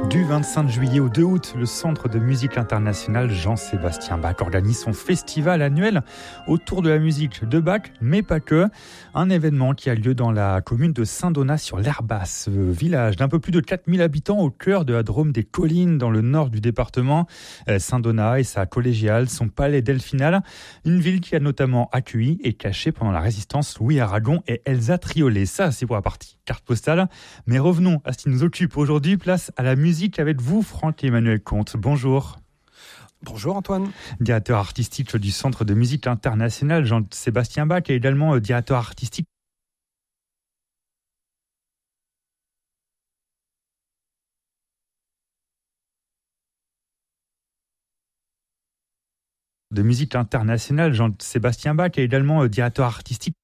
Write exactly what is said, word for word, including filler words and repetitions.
Du vingt-cinq juillet au deux août, le Centre de musique international Jean-Sébastien Bach organise son festival annuel autour de la musique de Bach, mais pas que. Un événement qui a lieu dans la commune de Saint-Donat sur l'Herbasse, village d'un peu plus de quatre mille habitants au cœur de la Drôme des Collines dans le nord du département. Saint-Donat et sa collégiale, son palais delphinal, une ville qui a notamment accueilli et caché pendant la Résistance Louis Aragon et Elsa Triolet. Ça, c'est pour la partie carte postale. Mais revenons à ce qui nous occupe aujourd'hui, place à la musique avec vous, Franck-Emmanuel Comte. Bonjour. Bonjour Antoine. Directeur artistique du Centre de musique international Jean-Sébastien Bach et également directeur artistique de musique internationale Jean-Sébastien Bach et également directeur artistique